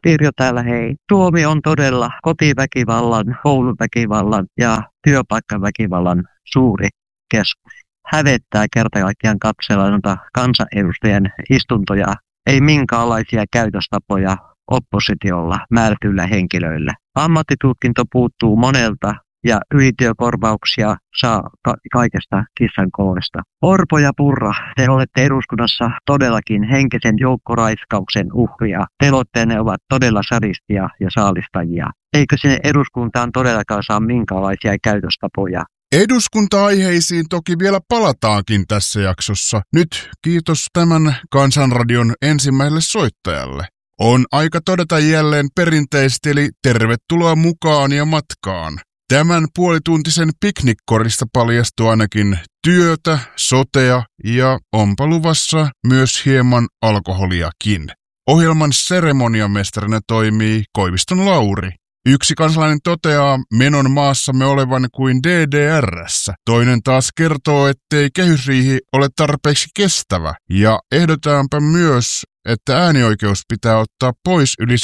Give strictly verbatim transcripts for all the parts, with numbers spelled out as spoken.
Pirjo täällä hei. Suomi on todella kotiväkivallan, kouluväkivallan ja työpaikkaväkivallan suuri keskus. Hävettää kerta kaikkiaan katsella noita kansanedustajien istuntoja. Ei minkäänlaisia käytöstapoja oppositiolla määrätyillä henkilöillä. Ammattitutkinto puuttuu monelta ja ylityökorvauksia saa ka- kaikesta kissan koodesta. Orpo ja Purra, te olette eduskunnassa todellakin henkisen joukkoraiskauksen uhria. Pelotteenne ovat todella sadistia ja saalistajia. Eikö sinne eduskuntaan todellakaan saa minkäänlaisia käytöstapoja? Eduskunta-aiheisiin toki vielä palataankin tässä jaksossa. Nyt kiitos tämän Kansanradion ensimmäiselle soittajalle. On aika todeta jälleen perinteisesti, eli tervetuloa mukaan ja matkaan. Tämän puolituntisen piknikkorista paljastuu ainakin työtä, sotea ja onpa luvassa myös hieman alkoholiakin. Ohjelman seremoniamestarina toimii Koiviston Lauri. Yksi kansalainen toteaa menon maassamme olevan kuin D D R:ssä. Toinen taas kertoo, ettei kehysriihi ole tarpeeksi kestävä. Ja ehdotaanpa myös, että äänioikeus pitää ottaa pois yli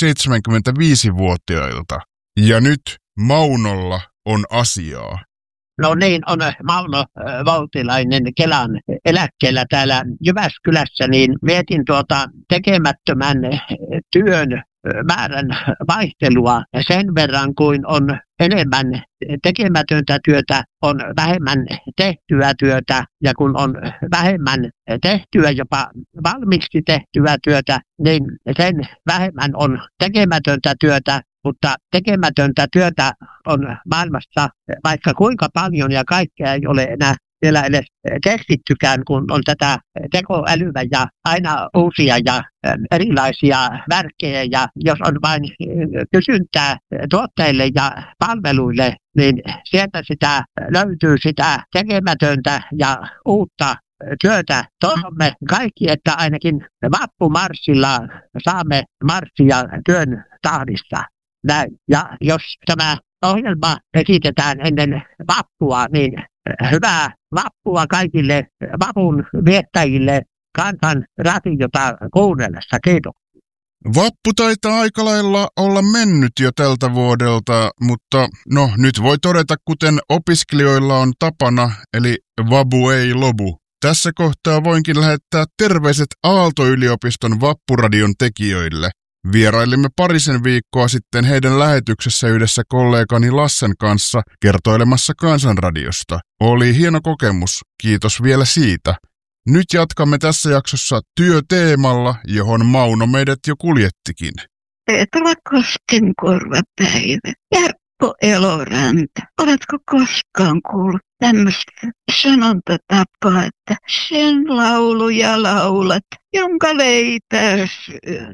seitsemänkymmentäviisivuotiailta. Ja nyt Maunolla on asiaa. No niin, on Mauno Valtilainen Kelan eläkkeellä täällä Jyväskylässä, niin mietin tuota tekemättömän työn määrän vaihtelua sen verran kuin on enemmän tekemätöntä työtä, on vähemmän tehtyä työtä, ja kun on vähemmän tehtyä, jopa valmiiksi tehtyä työtä, niin sen vähemmän on tekemätöntä työtä. Mutta tekemätöntä työtä on maailmassa vaikka kuinka paljon, ja kaikkea ei ole enää vielä edes keksittykään, kun on tätä tekoälyä ja aina uusia ja erilaisia värkkejä. Ja jos on vain kysyntää tuotteille ja palveluille, niin sieltä sitä löytyy sitä tekemätöntä ja uutta työtä. Toivomme kaikki, että ainakin vappumarssilla saamme marssia työn tahdissa. Näin. Ja jos tämä ohjelma esitetään ennen vappua, niin hyvää vappua kaikille vapun viettäjille Kansan radiota kuunnellessa. Kiitos. Vappu taitaa aika lailla olla mennyt jo tältä vuodelta, mutta no nyt voi todeta, kuten opiskelijoilla on tapana, eli vabu ei lobu. Tässä kohtaa voinkin lähettää terveiset Aalto-yliopiston Vappuradion tekijöille. Vierailimme parisen viikkoa sitten heidän lähetyksessä yhdessä kollegani Lassen kanssa kertoilemassa Kansanradiosta. Oli hieno kokemus, kiitos vielä siitä. Nyt jatkamme tässä jaksossa työteemalla, johon Mauno meidät jo kuljettikin. Petra Koskenkorvapäivä, Jarkko Eloranta. Oletko koskaan kuullut tämmöistä sanontatapaa, että sen lauluja laulat, jonka leipää syöt?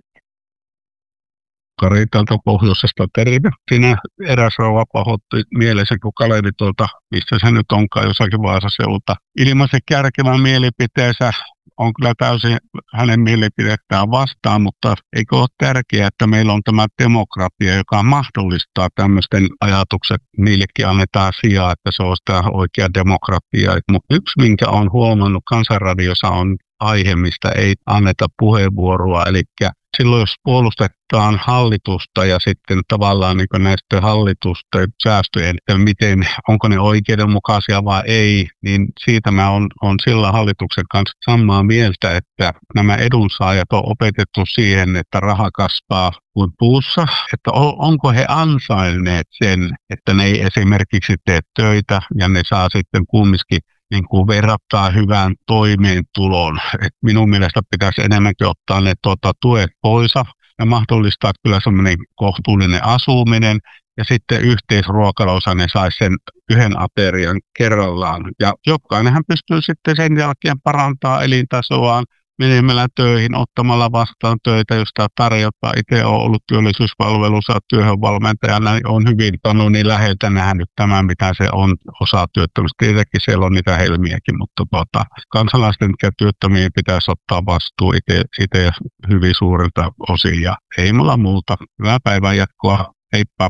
Kari täältä pohjoisesta terve. Siinä eräs rouva pahoitti mielessä, kun Kalevi tuolta, mistä se nyt onkaan, jossakin Vaasaseudulta. Ilmaisen kärkevän mielipiteensä on kyllä täysin hänen mielipidettään vastaan, mutta eikö ole tärkeää, että meillä on tämä demokratia, joka mahdollistaa tämmöisten ajatukset, niillekin annetaan sijaa, että se on sitä oikea demokratia. Mutta yksi, minkä olen huomannut Kansanradiossa, on aihe, mistä ei anneta puheenvuoroa, eli silloin jos puolustetaan hallitusta ja sitten tavallaan niin näistä hallitusten säästöjen, että miten, onko ne oikeudenmukaisia vai ei, niin siitä mä on, on sillä hallituksen kanssa samaa mieltä, että nämä edunsaajat on opetettu siihen, että raha kasvaa kuin puussa, että onko he ansainneet sen, että ne ei esimerkiksi tee töitä ja ne saa sitten kumminkin niin kuin verrattaa hyvään toimeentuloon. Et minun mielestä pitäisi enemmänkin ottaa ne tuota, tuet pois ja mahdollistaa kyllä semmoinen kohtuullinen asuminen. Ja sitten yhteisruokalossa ne saisi sen yhden aterian kerrallaan. Ja jokainenhan pystyy sitten sen jälkeen parantaa elintasoaan menemällä töihin, ottamalla vastaan töitä, josta tarjotaan. Itse olen ollut työllisyyspalvelussa työhönvalmentajana, niin olen hyvin tannut niin läheltä nähnyt tämän, mitä se on osa työttömyystä. Tietenkin siellä on niitä helmiäkin, mutta tuota, kansalaisten ja työttömien pitäisi ottaa vastuu itse hyvin suurilta osin. Ja ei mulla muuta. Hyvää päivän jatkoa. Heippa.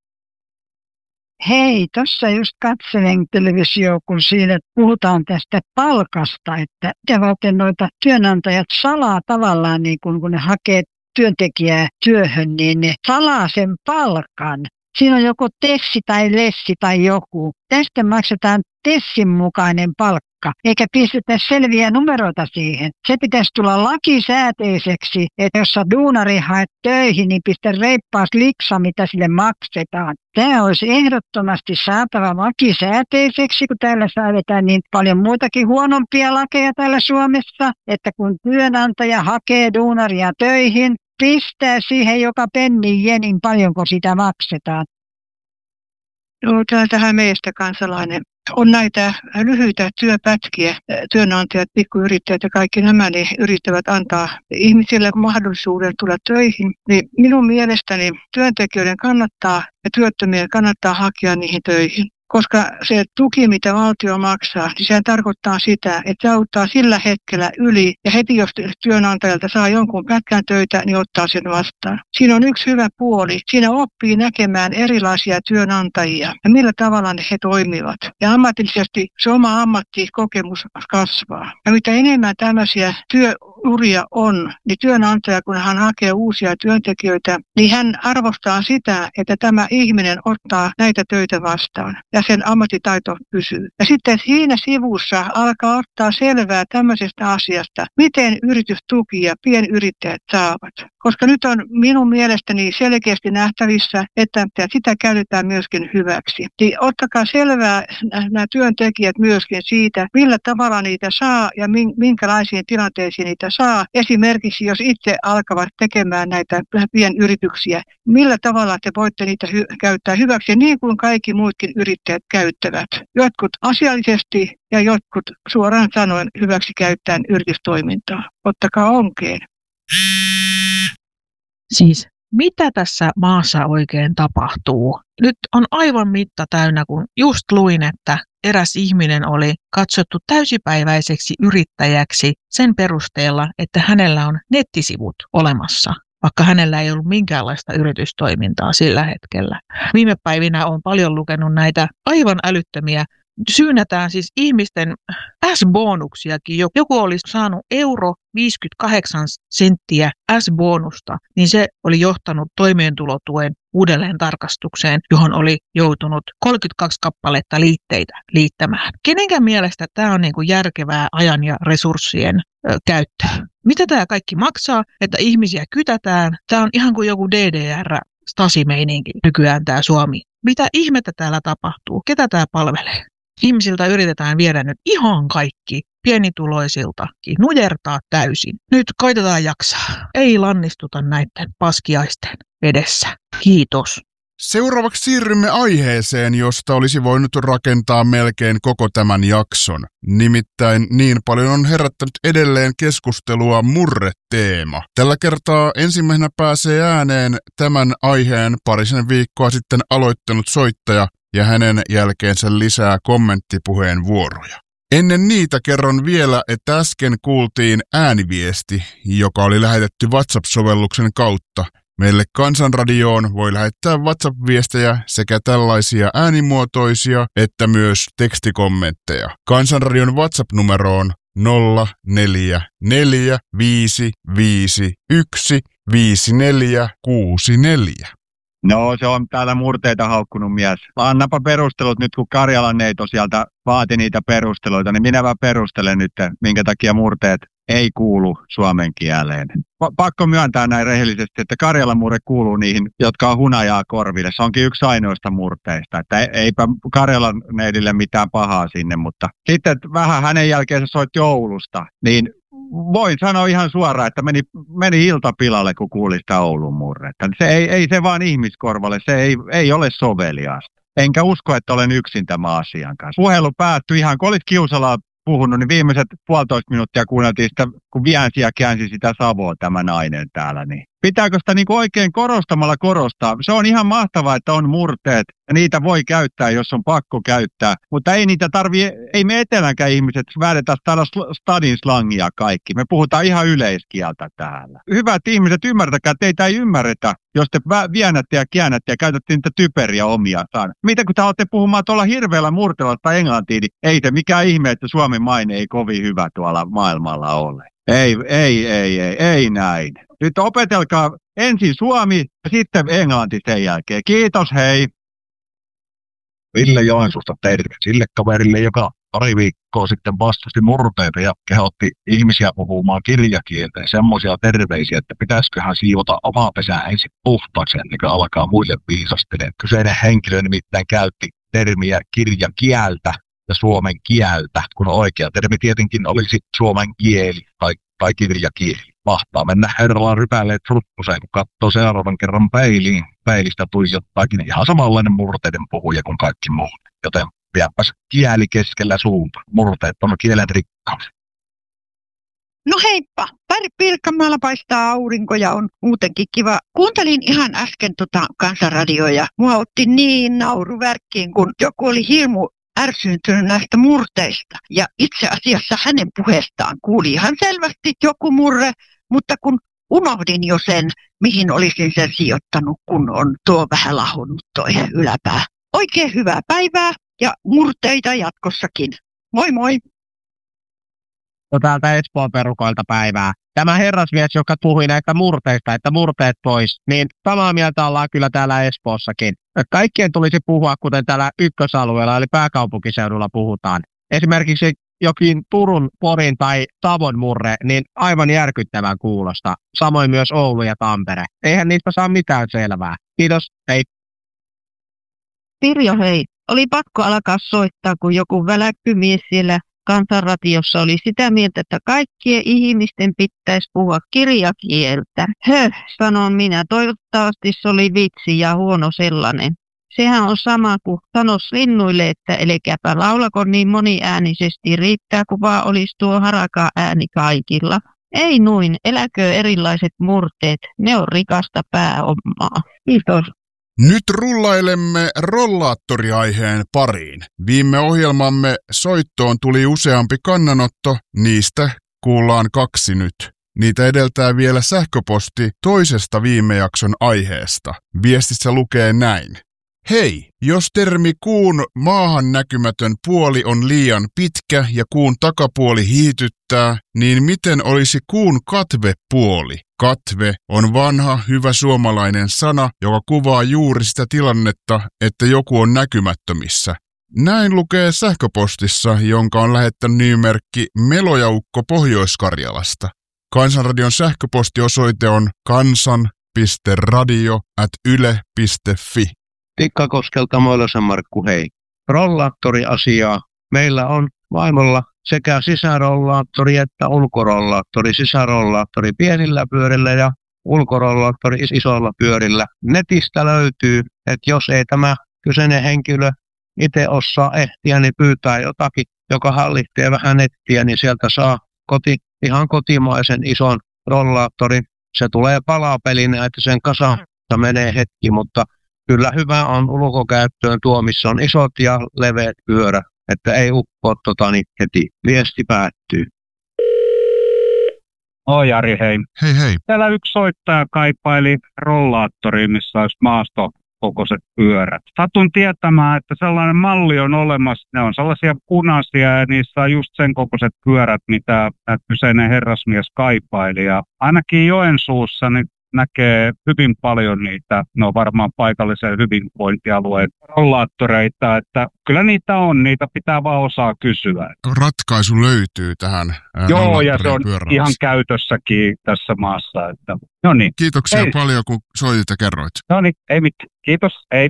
Hei, tuossa just katselen televisio, kun siinä puhutaan tästä palkasta, että mitä varten noita työnantajat salaa tavallaan, niin kun, kun ne hakee työntekijää työhön, niin ne salaa sen palkan. Siinä on joko tessi tai lessi tai joku. Tästä maksetaan tessin mukainen palkka, eikä pistetä selviä numeroita siihen. Se pitäisi tulla lakisääteiseksi, että jos sä duunari haet töihin, niin pistä reippaas liksa, mitä sille maksetaan. Tämä olisi ehdottomasti saatava lakisääteiseksi, kun täällä säädetään niin paljon muitakin huonompia lakeja täällä Suomessa, että kun työnantaja hakee duunaria töihin, pistää siihen joka pennin jenin, paljonko sitä maksetaan. Joo, täältähän meistä kansalainen on näitä lyhyitä työpätkiä. Työnantajat, pikkuyrittäjät ja kaikki nämä niin yrittävät antaa ihmisille mahdollisuuden tulla töihin. Niin minun mielestäni työntekijöiden kannattaa ja työttömien kannattaa hakea niihin töihin. Koska se tuki, mitä valtio maksaa, niin sehän tarkoittaa sitä, että se auttaa sillä hetkellä yli. Ja heti, jos työnantajalta saa jonkun pätkän töitä, niin ottaa sen vastaan. Siinä on yksi hyvä puoli. Siinä oppii näkemään erilaisia työnantajia ja millä tavalla ne he toimivat. Ja ammatillisesti se oma ammattikokemus kasvaa. Ja mitä enemmän tämmöisiä työuria on, niin työnantaja, kun hän hakee uusia työntekijöitä, niin hän arvostaa sitä, että tämä ihminen ottaa näitä töitä vastaan. Ja sen ammattitaito pysyy. Ja sitten siinä sivussa alkaa ottaa selvää tämmöisestä asiasta, miten yritystuki ja pienyrittäjät saavat. Koska nyt on minun mielestäni selkeästi nähtävissä, että sitä käytetään myöskin hyväksi. Niin ottakaa selvää nämä työntekijät myöskin siitä, millä tavalla niitä saa ja minkälaisiin tilanteisiin niitä saa. Esimerkiksi jos itse alkavat tekemään näitä pienyrityksiä, millä tavalla te voitte niitä hy- käyttää hyväksi, niin kuin kaikki muutkin yrittäjät käyttävät. Jotkut asiallisesti ja jotkut suoraan sanoen hyväksi käyttäen yritystoimintaa. Ottakaa onkeen. Siis mitä tässä maassa oikein tapahtuu? Nyt on aivan mitta täynnä, kun just luin, että eräs ihminen oli katsottu täysipäiväiseksi yrittäjäksi sen perusteella, että hänellä on nettisivut olemassa, vaikka hänellä ei ollut minkäänlaista yritystoimintaa sillä hetkellä. Viime päivinä olen paljon lukenut näitä aivan älyttömiä. Syynätään siis ihmisten S-bonuksiakin. Joku oli saanut euro viisikymmentäkahdeksan senttiä S-bonusta, niin se oli johtanut toimeentulotuen uudelleen tarkastukseen, johon oli joutunut kolmekymmentäkaksi kappaletta liitteitä liittämään. Kenenkään mielestä tämä on niin kuin järkevää ajan ja resurssien ö, käyttöä? Mitä tämä kaikki maksaa, että ihmisiä kytätään? Tämä on ihan kuin joku D D R-Stasi-meininki nykyään tämä Suomi. Mitä ihmettä täällä tapahtuu? Ketä tämä palvelee? Ihmisiltä yritetään viedä nyt ihan kaikki, pienituloisiltakin, nujertaa täysin. Nyt koitetaan jaksaa. Ei lannistuta näiden paskiaisten edessä. Kiitos. Seuraavaksi siirrymme aiheeseen, josta olisi voinut rakentaa melkein koko tämän jakson. Nimittäin niin paljon on herättänyt edelleen keskustelua murreteema. Tällä kertaa ensimmäisenä pääsee ääneen tämän aiheen parisen viikkoa sitten aloittanut soittaja ja hänen jälkeensä lisää kommenttipuheenvuoroja. Ennen niitä kerron vielä, että äsken kuultiin ääniviesti, joka oli lähetetty WhatsApp-sovelluksen kautta. Meille Kansanradioon voi lähettää WhatsApp-viestejä sekä tällaisia äänimuotoisia että myös tekstikommentteja. Kansanradion WhatsApp-numeroon nolla neljä neljä viisi viisi yksi viisi neljä kuusi neljä. No, se on täällä murteita haukkunut mies. Annapa perustelut nyt, kun Karjalan neito sieltä vaati niitä perusteluita, niin minä vaan perustelen nyt, minkä takia murteet ei kuulu suomen kieleen. Pakko myöntää näin rehellisesti, että Karjalan murre kuuluu niihin, jotka on hunajaa korville. Se onkin yksi ainoista murteista, että eipä Karjalan neidille mitään pahaa sinne, mutta sitten vähän hänen jälkeen se soitti Oulusta, niin voin sanoa ihan suoraan, että meni, meni iltapilalle, kun kuuli sitä Oulun murretta. Se ei, ei se vaan ihmiskorvalle, se ei, ei ole soveliasta. Enkä usko, että olen yksin tämän asian kanssa. Puhelu päättyi ihan, kun olit Kiusalaa puhunut, niin viimeiset puolitoista minuuttia kuunneltiin sitä, kun viensi ja käänsi sitä Savoa tämä nainen täällä. Niin pitääkö sitä niin kuin oikein korostamalla korostaa? Se on ihan mahtavaa, että on murteet ja niitä voi käyttää, jos on pakko käyttää. Mutta ei niitä tarvii, ei me etelänkään ihmiset väädetään täällä stadin slangia kaikki. Me puhutaan ihan yleiskieltä täällä. Hyvät ihmiset, ymmärtäkää, teitä ei ymmärretä, jos te viennätte ja käännätte ja käytätte niitä typeriä omia sana. Mitä kun te olette puhumaan tuolla hirveällä murteella tai englantiin, niin ei te mikään ihme, että Suomen maine ei kovin hyvä tuolla maailmalla ole. Ei, ei, ei, ei, ei näin. Nyt opetelkaa ensin suomi ja sitten englanti sen jälkeen. Kiitos, hei. Ville Joensuusta terve sille kaverille, joka pari viikkoa sitten vastasi murteita ja kehotti ihmisiä puhumaan kirjakieltä ja semmoisia terveisiä, että pitäisiköhän siivota omaa pesää ensin puhtaaksi ennen kuin alkaa muille viisastelemaan. Kyseinen henkilö nimittäin käytti termiä kirjakieltä ja suomen kieltä, kun oikea termi tietenkin olisi suomen kieli tai, tai kirjakieli. Mahtaa mennä herralla rypäleet fruttuseen, kun katsoo seuraavan kerran peiliin. Peilistä tuijottaakin ihan samanlainen murteiden puhuja kuin kaikki muut. Joten pidäpäs kieli keskellä suuta. Murteet on kielen rikkaus. No heippa, Päri Pirkanmaalla paistaa aurinko ja on muutenkin kiva. Kuuntelin ihan äsken tota Kansanradioa ja mua otti niin nauruvärkkiin, kun joku oli hirmu ärsyyntynyt näistä murteista. Ja itse asiassa hänen puheestaan kuuli ihan selvästi joku murre, mutta kun unohdin jo sen, mihin olisin sen sijoittanut, kun on tuo vähän lahonnut toi yläpää. Oikein hyvää päivää ja murteita jatkossakin. Moi moi! No täältä Espoon perukoilta päivää. Tämä herrasmies, joka puhui näistä murteista, että murteet pois, niin samaa mieltä ollaan kyllä täällä Espoossakin. Kaikkien tulisi puhua, kuten täällä ykkösalueella, eli pääkaupunkiseudulla puhutaan. Esimerkiksi jokin Turun, Porin tai Savon murre, niin aivan järkyttävän kuulosta. Samoin myös Oulu ja Tampere. Eihän niistä saa mitään selvää. Kiitos, hei. Pirjo, hei. Oli pakko alkaa soittaa, kun joku väläkkymies siellä Kansanradiossa oli sitä mieltä, että kaikkien ihmisten pitäisi puhua kirjakieltä. Höh, sanon minä. Toivottavasti se oli vitsi ja huono sellainen. Sehän on sama kuin sanoisi linnuille, että elekääpä laulako niin moniäänisesti, riittää kun vaan olisi tuo haraka ääni kaikilla. Ei nuin, eläkö erilaiset murteet, ne on rikasta pääomaa. Kiitos. Nyt rullailemme rollaattoriaiheen pariin. Viime ohjelmamme soittoon tuli useampi kannanotto, niistä kuullaan kaksi nyt. Niitä edeltää vielä sähköposti toisesta viime jakson aiheesta. Viestissä lukee näin. Hei, jos termi kuun maahan näkymätön puoli on liian pitkä ja kuun takapuoli hiityttää, niin miten olisi kuun katvepuoli? Katve on vanha, hyvä suomalainen sana, joka kuvaa juuri sitä tilannetta, että joku on näkymättömissä. Näin lukee sähköpostissa, jonka on lähettänyt nimimerkki Melojaukko Pohjois-Karjalasta. Kansanradion sähköpostiosoite on kansan piste radio ät yle piste fi. Tikkakoskelta Moilosen Markku, hei. Rollaattoriasiaa. Meillä on vaimolla sekä sisärollaattori että ulkorollaattori. Sisärollaattori pienillä pyörillä ja ulkorollaattori isoilla pyörillä. Netistä löytyy, että jos ei tämä kyseinen henkilö itse osaa ehtiä, niin pyytää jotakin, joka hallitsee vähän nettiä, niin sieltä saa koti, ihan kotimaisen ison rollaattorin. Se tulee palapelinä, että sen kasassa menee hetki, mutta kyllä hyvä on ulkokäyttöön tuo, missä on isot ja leveät pyörät, että ei uppoa tota niin heti. Viesti päättyy. Oi Jari, hei. Hei hei. Täällä yksi soittaja kaipaili rollaattoriin, missä olisi maastokokoiset pyörät. Satun tietämään, että sellainen malli on olemassa. Ne on sellaisia punaisia ja niissä on just sen kokoiset pyörät, mitä kyseinen herrasmies kaipaili. Ja ainakin Joensuussa niin näkee hyvin paljon niitä, ne on varmaan paikallisen hyvinvointialueen rollaattoreita, että kyllä niitä on, niitä pitää vaan osaa kysyä. Ratkaisu löytyy tähän ää, Joo, ja se on pyörässä. ihan käytössäkin tässä maassa. Että, no niin. Kiitoksia Hei. paljon, kun soitit ja kerroit. No niin, ei mitään. Kiitos, hei.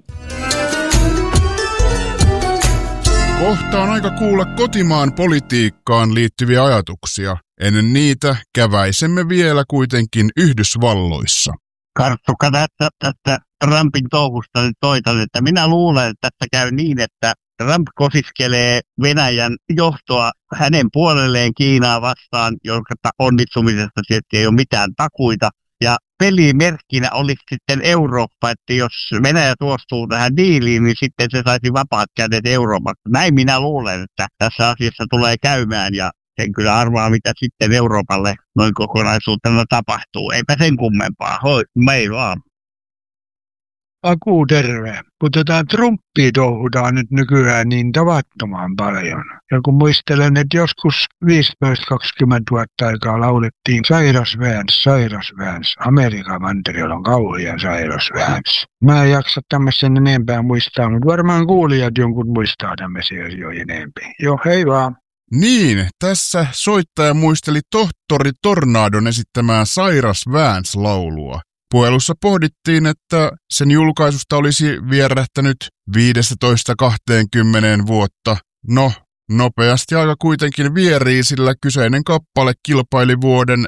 Kohta on aika kuulla kotimaan politiikkaan liittyviä ajatuksia. Ennen niitä käväisemme vielä kuitenkin Yhdysvalloissa. Karttuka tästä, tästä Trumpin touhusta nyt toitan, että minä luulen, että tässä käy niin, että Trump kosiskelee Venäjän johtoa hänen puolelleen Kiinaa vastaan, jonka onnistumisesta tietysti ei ole mitään takuita. Ja pelimerkkinä olisi sitten Eurooppa, että jos Venäjä tuostuu tähän diiliin, niin sitten se saisi vapaat kädet Euroopasta. Näin minä luulen, että tässä asiassa tulee käymään ja sen kyllä arvaa, mitä sitten Euroopalle noin kokonaisuutena tapahtuu. Eipä sen kummempaa. Hoi, mei vaan. Aku terve. Kun tätä Trumpia touhutaan nyt nykyään niin tavattoman paljon. Ja kun muistelen, että joskus viisitoista kaksikymmentä vuotta aikaa laulettiin Cyrus Vance, Cyrus Vance. Amerikan mantereella on kauhea Cyrus Vance. Mä en jaksa tämmöisen enempää muistaa, mutta varmaan kuulijat jonkun muistaa tämmöisiä asioita enempää. Joo, hei vaan. Niin, tässä soittaja muisteli tohtori Tornadon esittämää Cyrus Vance-laulua. Puhelussa pohdittiin, että sen julkaisusta olisi vierähtänyt viisitoista kaksikymmentä vuotta. No, nopeasti aika kuitenkin vierii, sillä kyseinen kappale kilpaili vuoden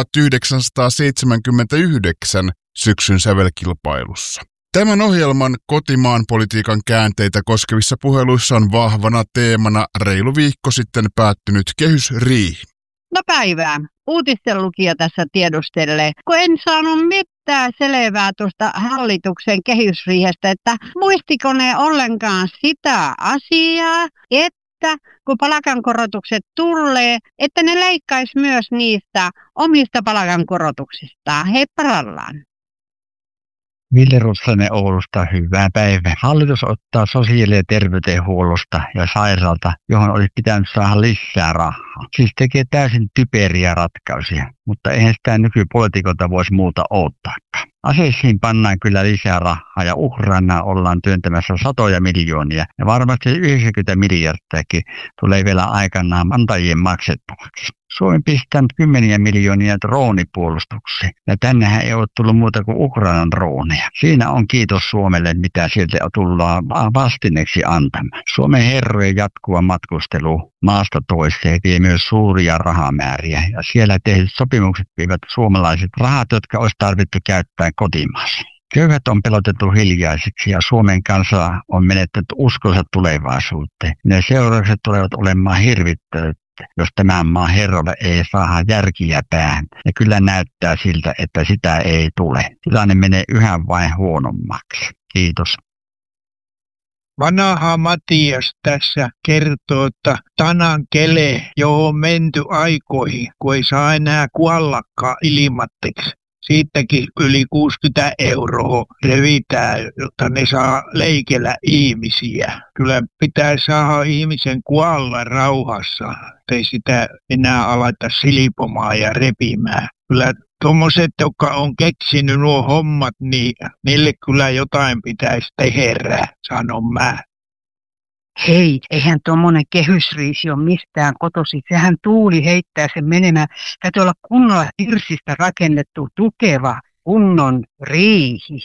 tuhatyhdeksänsataaseitsemänkymmentäyhdeksän syksyn sävelkilpailussa. Tämän ohjelman kotimaan politiikan käänteitä koskevissa puheluissa on vahvana teemana reilu viikko sitten päättynyt kehysriihi. No päivää. Uutisten lukija tässä tiedustelee, kun en saanut mitään selvää tuosta hallituksen kehysriihestä, että muistiko ne ollenkaan sitä asiaa, että kun palkankorotukset tulee, että ne leikkaisi myös niistä omista palkankorotuksistaan. Hei parallaan. Ville Ruslanen Oulusta, hyvää päivää. Hallitus ottaa sosiaali- ja terveydenhuollosta ja sairaalta, johon olisi pitänyt saada lisää rahaa. Siis tekee täysin typeriä ratkaisuja, mutta eihän sitä nykypolitiikolta voisi muuta odottaakaan. Aseisiin pannaan kyllä lisää rahaa ja Ukrainaan ollaan työntämässä satoja miljoonia ja varmasti yhdeksänkymmentä miljardiakin tulee vielä aikanaan antajien maksettavaksi. Suomi pistää kymmeniä miljoonia droonipuolustuksiin ja tännehän ei ole tullut muuta kuin Ukrainan drooneja. Siinä on kiitos Suomelle, mitä sieltä tullaan vastineeksi antamaan. Suomen herrojen jatkuva matkustelu maasta toiseen vie myös suuria rahamääriä ja siellä tehdyt sopimukset vievät suomalaiset rahat, jotka olisi tarvittu käyttää kotimaassa. Köyhät on pelotettu hiljaisiksi ja Suomen kansa on menettänyt uskonsa tulevaisuuteen. Ne seuraukset tulevat olemaan hirvittävät, jos tämän maan herrolle ei saa järkiä päähän. Ja kyllä näyttää siltä, että sitä ei tule. Tilanne menee yhä vain huonommaksi. Kiitos. Vanha Matias tässä kertoo, että tanan kele jo on menty aikoihin, kun ei saa enää kuollakaan ilmatteeksi. Siitäkin yli kuusikymmentä euroa revitään, jotta ne saa leikellä ihmisiä. Kyllä pitää saada ihmisen kuolla rauhassa, ettei sitä enää aleta silpomaan ja repimään. Kyllä tuommoiset, jotka on keksinyt nuo hommat, niin niille kyllä jotain pitäisi tehdä, sanon mä. Hei, eihän tuommoinen kehysriisi ole mistään kotosi. Sehän tuuli heittää sen menemään. Täytyy olla kunnolla hirsistä rakennettu tukeva kunnon riihi.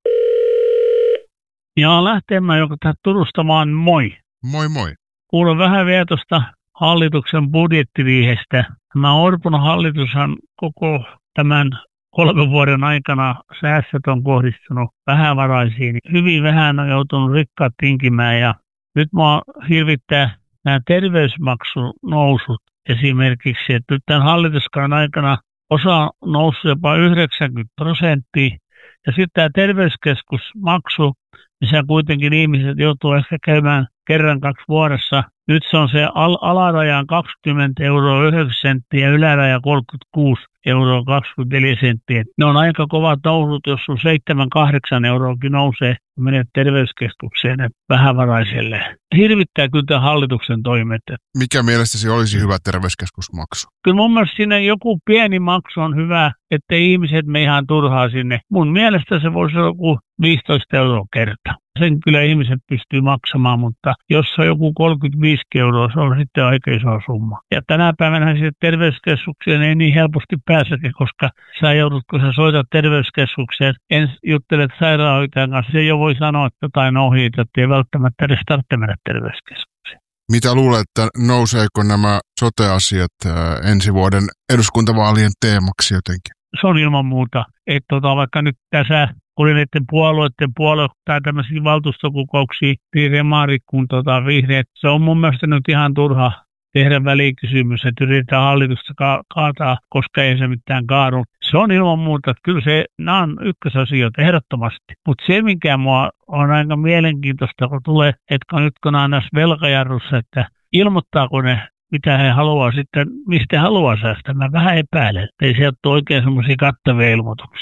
Ja lähtemään joka tähän Turustamaan, moi. Moi moi. Kuulun vähän vielä tuosta hallituksen budjettiriihestä. Tämä Orpon hallitushan koko tämän kolmen vuoden aikana säästöt on kohdistunut vähävaraisiin. Hyvin vähän on joutunut rikkaat tinkimään ja nyt mua hirvittää nämä terveysmaksunousut esimerkiksi, että nyt tämän hallituskauden aikana osa on noussut jopa yhdeksänkymmentä prosenttia ja sitten tämä terveyskeskusmaksu, missä kuitenkin ihmiset joutuu ehkä käymään kerran kaksi vuodessa. Nyt se on se al- alarajan kaksikymmentä euroa yhdeksän senttiä ja yläraja kolmekymmentäkuusi euroa kaksikymmentäneljä senttiä. Ne on aika kovat nousut, jos sun seitsemän kahdeksan euroakin nousee, kun menet terveyskeskukseen vähävaraiselle. Hirvittää kyllä tämä hallituksen toimet. Mikä mielestäsi olisi hyvä terveyskeskusmaksu? Kyllä mun mielestä siinä joku pieni maksu on hyvä, ettei ihmiset me ihan turhaa sinne. Mun mielestä se voisi olla joku viisitoista euroa kerta. Sen kyllä ihmiset pystyy maksamaan, mutta jos on joku kolmekymmentäviisi euroa, se on sitten aika iso summa. Ja tänä päivänä sitten terveyskeskukseen ei niin helposti pääsekin, koska sä joudut, kun sä soitat terveyskeskukseen, ensin juttelet sairaanhoitajan kanssa, se jo voi sanoa, että jotain ohi, että ei välttämättä edes tarvitse mennä terveyskeskukseen. Mitä luulet, että nouseeko nämä sote-asiat ää, ensi vuoden eduskuntavaalien teemaksi jotenkin? Se on ilman muuta, että tota, vaikka nyt tässä oli näiden puolueiden puolue tai tämmöisiä valtuustokokouksia, niin demarit kuin tota, vihreät. Se on mun mielestä nyt ihan turha tehdä välikysymys, että yritetään hallitusta ka- kaataa, koska ei se mitään kaadu. Se on ilman muuta, että kyllä se, nämä on ykkösasioita ehdottomasti. Mutta se, mikä mua on aika mielenkiintoista, kun tulee, että nyt kun on näissä velkajarrussa, että ilmoittaako ne, mitä he haluaa sitten, mistä he haluaa säästää. Mä vähän epäilen, että ei sieltä ole oikein semmoisia kattavia ilmoituksia.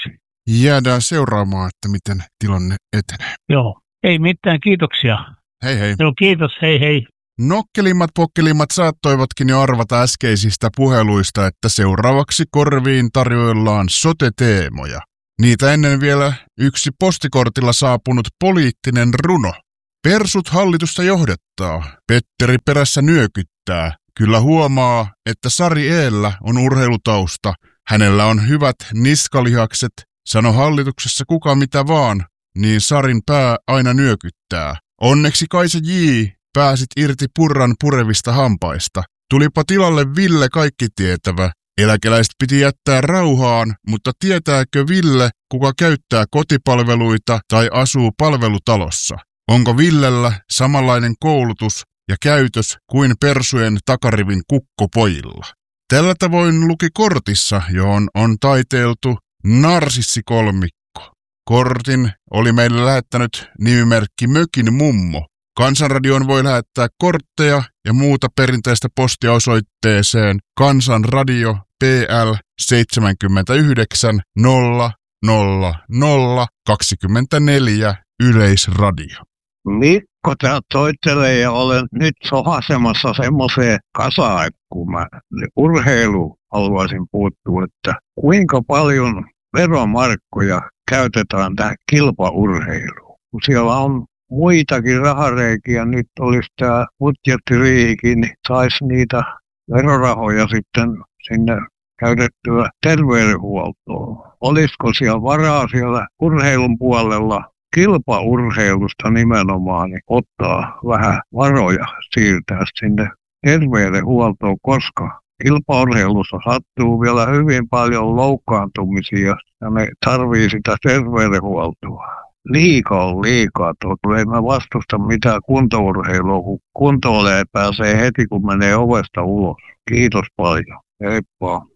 jäädään seuraamaan, että miten tilanne etenee. Joo, ei mitään, kiitoksia. Hei hei. Joo, kiitos, hei hei. Nokkelimmat pokkelimmat saattoivatkin jo arvata äskeisistä puheluista, että seuraavaksi korviin tarjoillaan sote-teemoja. Niitä ennen vielä yksi postikortilla saapunut poliittinen runo. Persut hallitusta johdettaa, Petteri perässä nyökyttää. Kyllä huomaa, että Sari Eellä on urheilutausta. Hänellä on hyvät niskalihakset, sano hallituksessa kuka mitä vaan, niin Sarin pää aina nyökyttää. Onneksi Kaisa J. pääsit irti Purran purevista hampaista. Tulipa tilalle Ville kaikki tietävä. Eläkeläiset piti jättää rauhaan, mutta tietääkö Ville, kuka käyttää kotipalveluita tai asuu palvelutalossa? Onko Villellä samanlainen koulutus ja käytös kuin persujen takarivin kukkopojilla? Tällä tavoin luki kortissa, johon on taiteiltu narsissikolmikko. Kortin oli meille lähettänyt nimimerkki Mökin mummo. Kansanradioon voi lähettää kortteja ja muuta perinteistä postia osoitteeseen Kansanradio P L seitsemänkymmentäyhdeksän nolla nolla nolla kaksikymmentäneljä Yleisradio. Mikko tää toittelee ja olen nyt sohasemassa semmoiseen kasaan, kun mä urheilu haluaisin puuttua, että kuinka paljon veromarkkoja käytetään tähän kilpaurheiluun. Kun siellä on muitakin rahareikiä, nyt olisi tämä budjettiriihikin, niin saisi niitä verorahoja sitten sinne käytettyä terveydenhuoltoon. Olisiko siellä varaa siellä urheilun puolella kilpaurheilusta nimenomaan niin ottaa vähän varoja siirtää sinne terveydenhuoltoon, koska kilpaurheilussa sattuu vielä hyvin paljon loukkaantumisia ja ne tarvii sitä terveydenhuoltoa. Liika on liikaa. Tuo ei mä vastusta mitään kuntourheilua, kun kuntoilee pääsee heti kun menee ovesta ulos. Kiitos paljon. Heippa.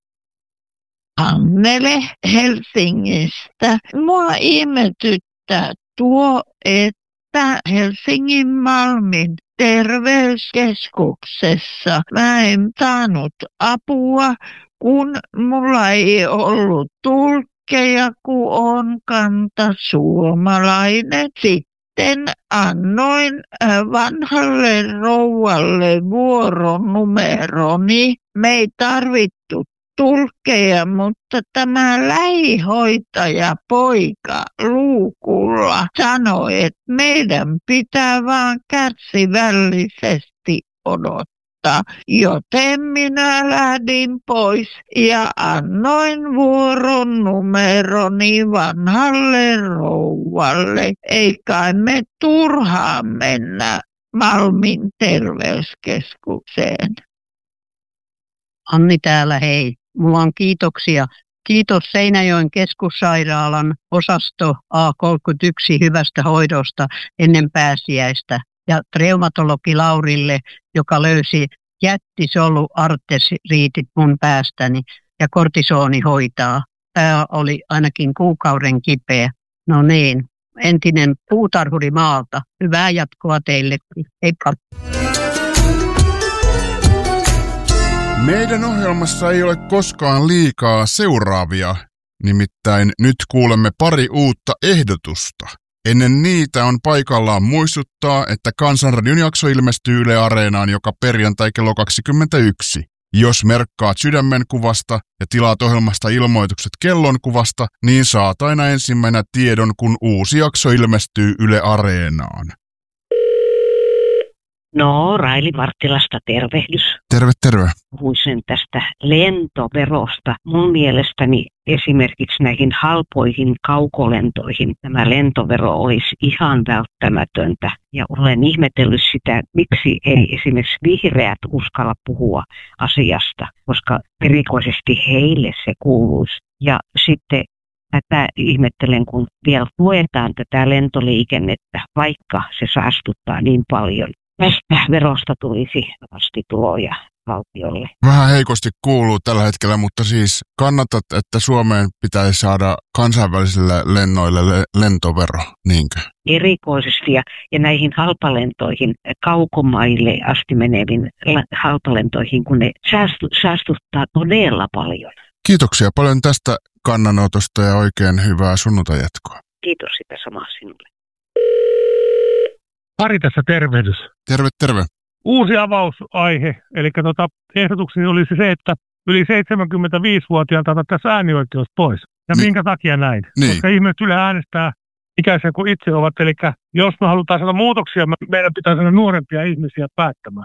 Annele Helsingistä. Mua ihmetyttää tuo, että Helsingin Malmin terveyskeskuksessa mä en saanut apua, kun mulla ei ollut tulkkeja, kun on kantasuomalainen. Sitten annoin vanhalle rouvalle vuoronumeroni. Me ei tarvittu tulkkeja, mutta tämä lähihoitaja poika luukulla sanoi, että meidän pitää vaan kärsivällisesti odottaa. Joten minä lähdin pois ja annoin vuoronumeroni vanhalle rouvalle. Ei kai me turhaan mennä Malmin terveyskeskukseen. Anni täällä, hei. Mulla on kiitoksia. Kiitos Seinäjoen keskussairaalan osasto A kolmekymmentäyksi hyvästä hoidosta ennen pääsiäistä ja reumatologi Laurille, joka löysi jättisolu-arteriitit mun päästäni ja kortisooni hoitaa. Tämä oli ainakin kuukauden kipeä. No niin, entinen puutarhuri maalta. Hyvää jatkoa teille. Heippa. Meidän ohjelmassa ei ole koskaan liikaa seuraavia, nimittäin nyt kuulemme pari uutta ehdotusta. Ennen niitä on paikallaan muistuttaa, että Kansanradion jakso ilmestyy Yle Areenaan joka perjantai kello kaksikymmentäyksi. Jos merkkaat sydämen kuvasta ja tilaat ohjelmasta ilmoitukset kellonkuvasta, niin saat aina ensimmäisenä tiedon, kun uusi jakso ilmestyy Yle Areenaan. No, Raili Varttilasta tervehdys. Terve, terve. Puhuisin tästä lentoverosta. Mun mielestäni esimerkiksi näihin halpoihin kaukolentoihin tämä lentovero olisi ihan välttämätöntä. Ja olen ihmetellyt sitä, miksi ei esimerkiksi vihreät uskalla puhua asiasta, koska erikoisesti heille se kuuluisi. Ja sitten tätä ihmettelen, kun vielä tuetaan tätä lentoliikennettä, vaikka se saastuttaa niin paljon. Tästä verosta tulisi vastituloja valtiolle. Vähän heikosti kuuluu tällä hetkellä, mutta siis kannatat, että Suomeen pitäisi saada kansainvälisille lennoille le- lentovero, niinkö? Erikoisesti ja, ja näihin halpalentoihin, kaukomaille asti meneviin halpalentoihin, kun ne säästu, säästuttaa todella paljon. Kiitoksia paljon tästä kannanotosta ja oikein hyvää sunnuntajatkoa. Kiitos sitä samaa sinulle. Ari tässä tervehdys. Terve, terve. Uusi avausaihe, eli tota, ehdotukseni olisi se, että yli seitsemänkymmentäviisivuotiaalta otettaisiin äänioikeus pois. Ja niin. Minkä takia näin? Niin. Koska ihmiset yle äänestää ikäisiä kuin itse ovat, eli jos me halutaan saada muutoksia, meidän pitää saada nuorempia ihmisiä päättämään.